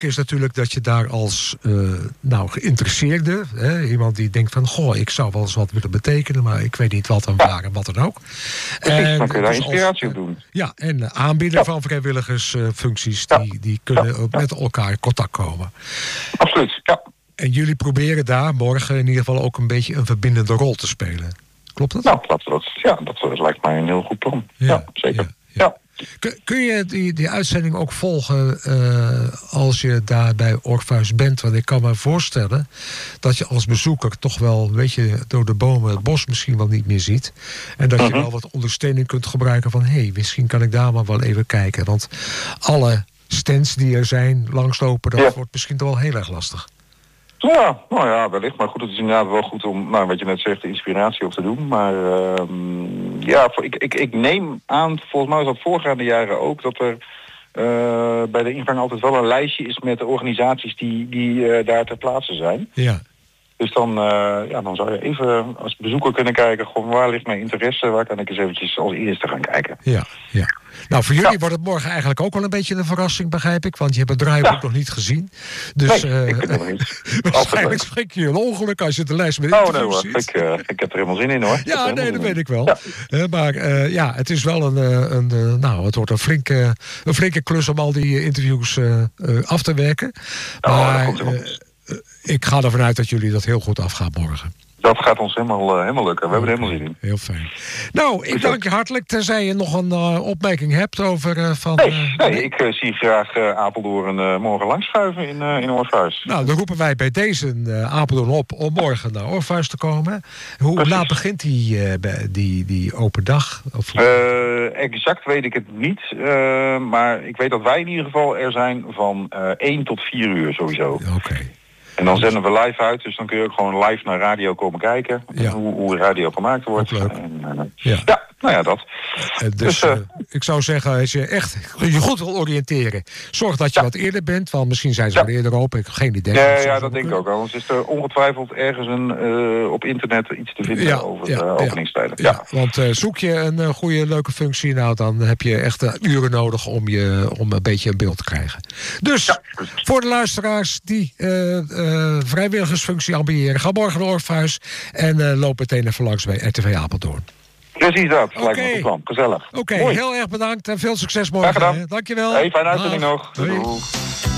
is natuurlijk dat je daar als geïnteresseerde, iemand die denkt van, goh, ik zou wel eens wat willen betekenen, maar ik weet niet wat en waar en wat dan ook. Precies, dan kun je daar inspiratie op doen. Ja, en aanbieder van vrijwilligersfuncties, die kunnen ook met elkaar in contact komen. Absoluut, ja. En jullie proberen daar morgen in ieder geval ook een beetje een verbindende rol te spelen. Klopt dat? Nou, dat lijkt mij een heel goed plan. Ja, zeker. Ja. Kun je die uitzending ook volgen als je daar bij Orpheus bent? Want ik kan me voorstellen dat je als bezoeker toch wel, weet je, door de bomen het bos misschien wel niet meer ziet. En dat je wel wat ondersteuning kunt gebruiken van, misschien kan ik daar maar wel even kijken. Want alle stands die er zijn langslopen, dat wordt misschien toch wel heel erg lastig. Ja, nou ja, wellicht. Maar goed, het is inderdaad wel goed om, wat je net zegt, de inspiratie op te doen. Maar ik neem aan, volgens mij was dat voorgaande jaren ook, dat er bij de ingang altijd wel een lijstje is met de organisaties die daar ter plaatse zijn. Ja. Dus dan zou je even als bezoeker kunnen kijken, waar ligt mijn interesse, waar kan ik eens eventjes als eerste gaan kijken. Ja. Nou, voor jullie wordt het morgen eigenlijk ook wel een beetje een verrassing, begrijp ik. Want je hebt het draaiboek nog niet gezien. Dus nee, ik het nog niet. waarschijnlijk schrik je een ongeluk als je de lijst met interviews ziet. Ik heb er helemaal zin in, hoor. Ja, dat weet ik wel. Ja. Maar het is wel het wordt een flinke klus om al die interviews af te werken. Maar ik ga ervan uit dat jullie dat heel goed afgaan morgen. Dat gaat ons helemaal lukken. We hebben er helemaal zin in. Heel fijn. Nou, ik dank je hartelijk. Tenzij je nog een opmerking hebt over... Nee, ik zie graag Apeldoorn morgen langschuiven in Orpheus. Nou, dan roepen wij bij deze Apeldoorn op om morgen naar Orpheus te komen. Hoe laat begint die open dag? Exact weet ik het niet. Maar ik weet dat wij in ieder geval er zijn van 1 tot 4 uur sowieso. Oké. En dan zenden we live uit, dus dan kun je ook gewoon live naar radio komen kijken. Ja. Hoe radio gemaakt wordt. Leuk. Dat. Dus ik zou zeggen, als je echt je goed wil oriënteren, zorg dat je wat eerder bent, want misschien zijn ze wel eerder open. Ik heb geen idee. Ja, dat denk ik ook. Anders is er ongetwijfeld ergens op internet iets te vinden over openingstijden. Ja, want zoek je een goede, leuke functie, nou dan heb je echt uren nodig om een beetje een beeld te krijgen. Dus voor de luisteraars die vrijwilligersfunctie ambiëren, ga morgen naar Orpheus en loop meteen even langs bij RTV Apeldoorn. Precies dat. Lijkt me een goed plan. Gezellig. Oké, heel erg bedankt en veel succes morgen. Graag gedaan. Dankjewel. Fijne uitzending nog. Doei.